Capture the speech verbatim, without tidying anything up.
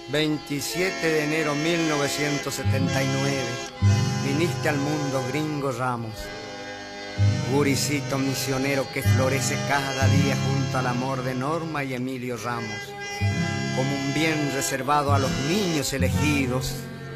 veintisiete de enero mil novecientos setenta y nueve, viniste al mundo, Gringo Ramos, guricito misionero que florece cada día junto al amor de Norma y Emilio Ramos, como un bien reservado a los niños elegidos